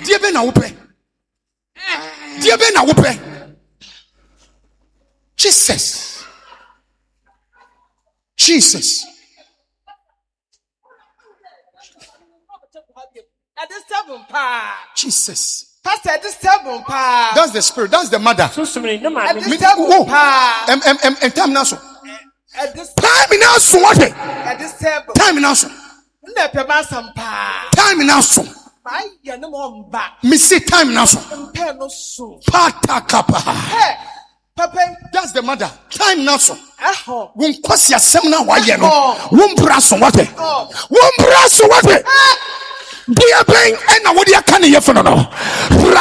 Dear Ben Aupe. Dear Ben Aupe. Jesus. Jesus. Jesus. Pastor, this table, pa. That's the spirit. That's the mother. At this table, pa. Time now, so. At this Time now, so what? At this table. Time now, so. Time now, so. Me say time now, so. Pata kapa. Hey, Papa. That's the mother. Time now, so. Won kwasi asem na wa ye no. Won bra so what? Won bra so what? Dear Ben, and I would ya can ye for no.